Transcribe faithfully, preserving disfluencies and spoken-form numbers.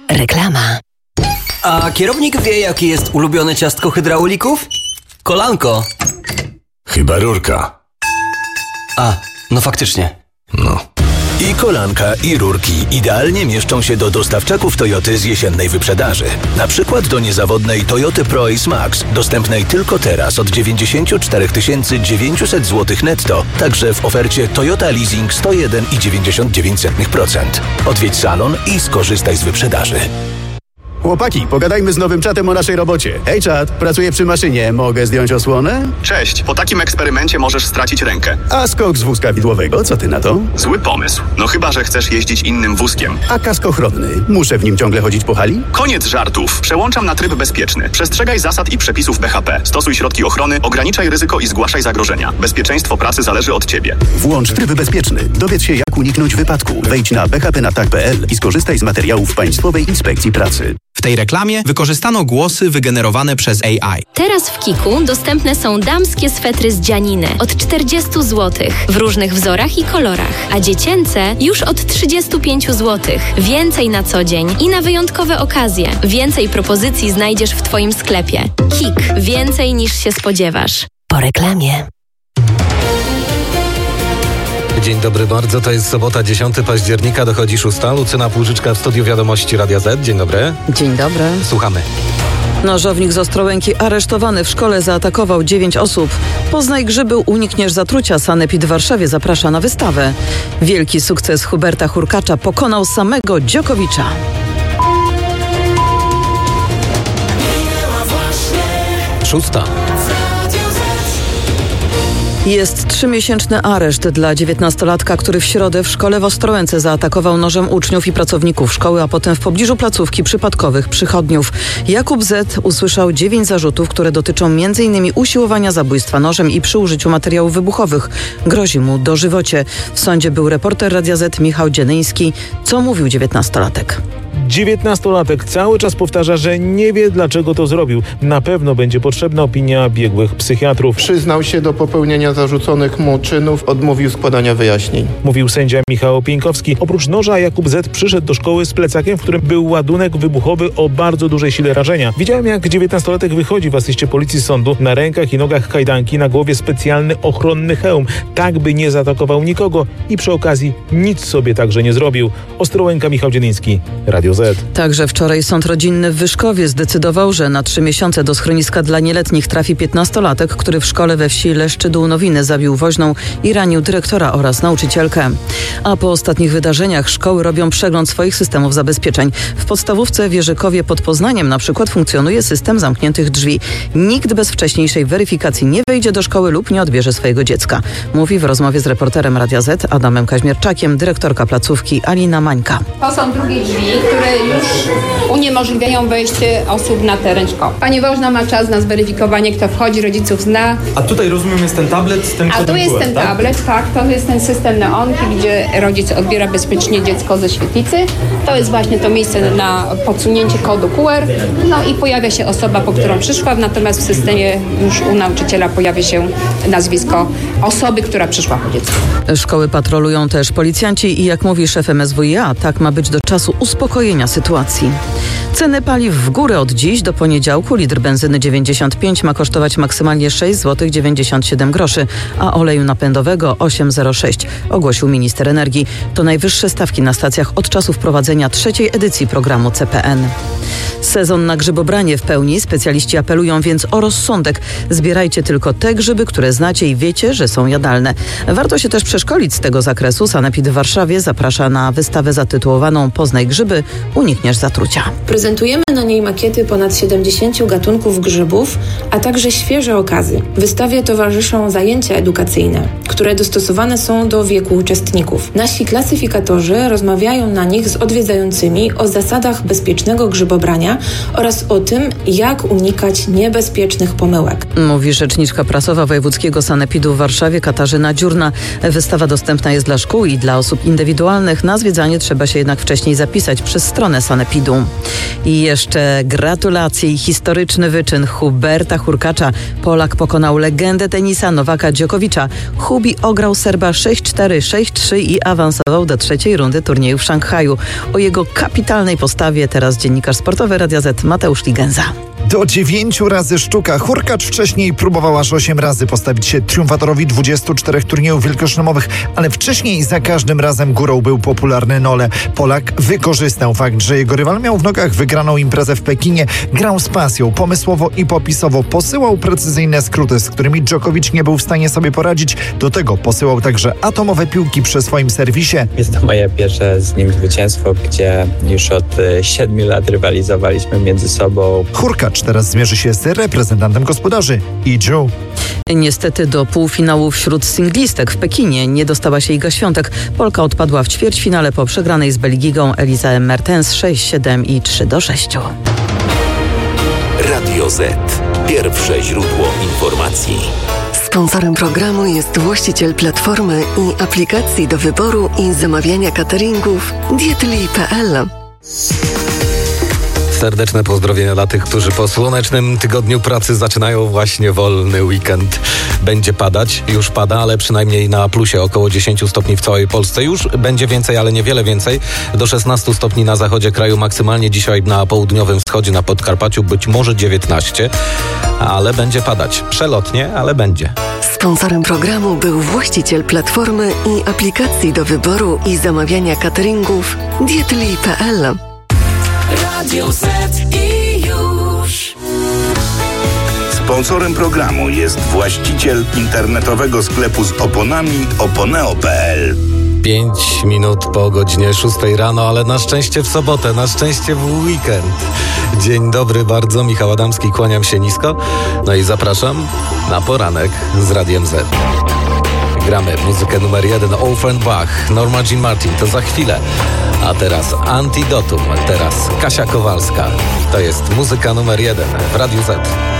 Reklama. A kierownik wie, jakie jest ulubione ciastko hydraulików? Kolanko. Chyba rurka. A, no faktycznie. No. I kolanka, i rurki idealnie mieszczą się do dostawczaków Toyoty z jesiennej wyprzedaży. Na przykład do niezawodnej Toyoty Pro-Ace Max, dostępnej tylko teraz od dziewięćdziesiąt cztery tysiące dziewięćset złotych netto, także w ofercie Toyota Leasing sto jeden i dziewięćdziesiąt dziewięć procent. Odwiedź salon i skorzystaj z wyprzedaży. Chłopaki, pogadajmy z nowym czatem o naszej robocie. Hej czat, pracuję przy maszynie, mogę zdjąć osłonę? Cześć, po takim eksperymencie możesz stracić rękę. A skok z wózka widłowego, co ty na to? Zły pomysł, no chyba, że chcesz jeździć innym wózkiem. A kask ochronny, muszę w nim ciągle chodzić po hali? Koniec żartów, przełączam na tryb bezpieczny. Przestrzegaj zasad i przepisów B H P. Stosuj środki ochrony, ograniczaj ryzyko i zgłaszaj zagrożenia. Bezpieczeństwo pracy zależy od ciebie. Włącz tryb bezpieczny, dowiedz się jak uniknąć wypadku. Wejdź na b h p na tak kropka p l i skorzystaj z materiałów Państwowej Inspekcji Pracy. W tej reklamie wykorzystano głosy wygenerowane przez A I. Teraz w Kiku dostępne są damskie swetry z dzianiny od czterdzieści złotych w różnych wzorach i kolorach, a dziecięce już od trzydzieści pięć złotych. Więcej na co dzień i na wyjątkowe okazje. Więcej propozycji znajdziesz w Twoim sklepie. Kik. Więcej niż się spodziewasz. Po reklamie. Dzień dobry bardzo, to jest sobota dziesiątego października, dochodzi szósta. Lucyna Płużyczka w studiu Wiadomości Radia Z. Dzień dobry. Dzień dobry. Słuchamy. Nożownik z Ostrołęki aresztowany w szkole zaatakował dziewięć osób. Poznaj grzyby, unikniesz zatrucia. Sanepid w Warszawie zaprasza na wystawę. Wielki sukces Huberta Hurkacza pokonał samego Dziokowicza. Szósta. Jest trzymiesięczny areszt dla dziewiętnastolatka, który w środę w szkole w Ostrołęce zaatakował nożem uczniów i pracowników szkoły, a potem w pobliżu placówki przypadkowych przychodniów. Jakub Z. usłyszał dziewięć zarzutów, które dotyczą m in usiłowania zabójstwa nożem i przy użyciu materiałów wybuchowych. Grozi mu dożywocie. W sądzie był reporter Radia Z Michał Dzienyński. Co mówił dziewiętnastolatek? dziewiętnastolatek cały czas powtarza, że nie wie, dlaczego to zrobił. Na pewno będzie potrzebna opinia biegłych psychiatrów. Przyznał się do popełnienia zarzuconych mu czynów, odmówił składania wyjaśnień. Mówił sędzia Michał Pieńkowski. Oprócz noża Jakub Z. przyszedł do szkoły z plecakiem, w którym był ładunek wybuchowy o bardzo dużej sile rażenia. Widziałem, jak dziewiętnastolatek wychodzi w asyście policji z sądu. Na rękach i nogach kajdanki, na głowie specjalny ochronny hełm. Tak, by nie zaatakował nikogo i przy okazji nic sobie także nie zrobił. Ostrołęka, Michał Dzienyński, Radio Z. Także wczoraj sąd rodzinny w Wyszkowie zdecydował, że na trzy miesiące do schroniska dla nieletnich trafi piętnastolatek, który w szkole we wsi Leszczy-Dół-Nowiny zabił woźną i ranił dyrektora oraz nauczycielkę. A po ostatnich wydarzeniach szkoły robią przegląd swoich systemów zabezpieczeń. W podstawówce w Jerzykowie pod Poznaniem na przykład funkcjonuje system zamkniętych drzwi. Nikt bez wcześniejszej weryfikacji nie wejdzie do szkoły lub nie odbierze swojego dziecka. Mówi w rozmowie z reporterem Radia Z Adamem Kaźmierczakiem dyrektorka placówki Alina Mańka. To są drugie drzwi, które już uniemożliwiają wejście osób na teren szkoły. Pani woźna ma czas na zweryfikowanie, kto wchodzi, rodziców zna. A tutaj rozumiem jest ten tablet z tym A tu jest ten tak? tablet, tak, to jest ten system neonki, gdzie rodzic odbiera bezpiecznie dziecko ze świetlicy. To jest właśnie to miejsce na podsunięcie kodu Q R, no i pojawia się osoba, po którą przyszła, natomiast w systemie już u nauczyciela pojawia się nazwisko osoby, która przyszła po dziecku. Szkoły patrolują też policjanci i jak mówi szef M S W i A, tak ma być do czasu uspokojenia sytuacji. Ceny paliw w górę od dziś do poniedziałku. Litr benzyny dziewięćdziesiąt pięć ma kosztować maksymalnie sześć złotych dziewięćdziesiąt siedem groszy, a oleju napędowego osiem zero sześć, ogłosił minister energii. To najwyższe stawki na stacjach od czasu wprowadzenia trzeciej edycji programu C P N. Sezon na grzybobranie w pełni. Specjaliści apelują więc o rozsądek. Zbierajcie tylko te grzyby, które znacie i wiecie, że są jadalne. Warto się też przeszkolić z tego zakresu. Sanepid w Warszawie zaprasza na wystawę zatytułowaną Poznaj grzyby, unikniesz zatrucia. Prezentujemy na niej makiety ponad siedemdziesięciu gatunków grzybów, a także świeże okazy. Wystawie towarzyszą zajęcia edukacyjne, które dostosowane są do wieku uczestników. Nasi klasyfikatorzy rozmawiają na nich z odwiedzającymi o zasadach bezpiecznego grzybobrania oraz o tym, jak unikać niebezpiecznych pomyłek. Mówi rzeczniczka prasowa wojewódzkiego sanepidu w Warszawie Katarzyna Dziurna. Wystawa dostępna jest dla szkół i dla osób indywidualnych. Na zwiedzanie trzeba się jednak wcześniej zapisać przez stronę sanepidu. I jeszcze gratulacje i historyczny wyczyn Huberta Hurkacza. Polak pokonał legendę tenisa Nowaka Dżokowicza. Hubi ograł Serba sześć cztery, sześć trzy i awansował do trzeciej rundy turnieju w Szanghaju. O jego kapitalnej postawie teraz dziennikarz sportowy Radia Z Mateusz Ligenza. Do dziewięciu razy sztuka. Hurkacz wcześniej próbował aż osiem razy postawić się triumfatorowi dwudziestu czterech turniejów wielkoszlemowych, ale wcześniej za każdym razem górą był popularny Nole. Polak wykorzystał fakt, że jego rywal miał w nogach wygraną imprezę w Pekinie. Grał z pasją, pomysłowo i popisowo. Posyłał precyzyjne skróty, z którymi Dżokowicz nie był w stanie sobie poradzić. Do tego posyłał także atomowe piłki przy swoim serwisie. Jest to moje pierwsze z nim zwycięstwo, gdzie już od siedmiu lat rywalizowaliśmy między sobą. Hurkacz teraz zmierzy się z reprezentantem gospodarzy Iju. Niestety do półfinału wśród singlistek w Pekinie nie dostała się Iga Świątek. Polka odpadła w ćwierćfinale po przegranej z Belgijką Elizę Mertens sześć siedem i trzy do sześciu. Radio Z. Pierwsze źródło informacji. Sponsorem programu jest właściciel platformy i aplikacji do wyboru i zamawiania cateringów dietli kropka p l. Serdeczne pozdrowienia dla tych, którzy po słonecznym tygodniu pracy zaczynają właśnie wolny weekend. Będzie padać, już pada, ale przynajmniej na plusie około dziesięć stopni w całej Polsce. Już będzie więcej, ale niewiele więcej. Do szesnastu stopni na zachodzie kraju, maksymalnie dzisiaj na południowym wschodzie, na Podkarpaciu być może dziewiętnaście, ale będzie padać. Przelotnie, ale będzie. Sponsorem programu był właściciel platformy i aplikacji do wyboru i zamawiania cateringów dietli kropka p l. Radio Z i już. Sponsorem programu jest właściciel internetowego sklepu z oponami oponeo kropka p l. Pięć minut po godzinie szóstej rano, ale na szczęście w sobotę, na szczęście w weekend. Dzień dobry bardzo, Michał Adamski, kłaniam się nisko. No i zapraszam na poranek z Radiem Z. Gramy muzykę numer jeden, Offenbach, Norma Jean Martin, to za chwilę. A teraz Antidotum, teraz Kasia Kowalska. To jest muzyka numer jeden w Radiu Z.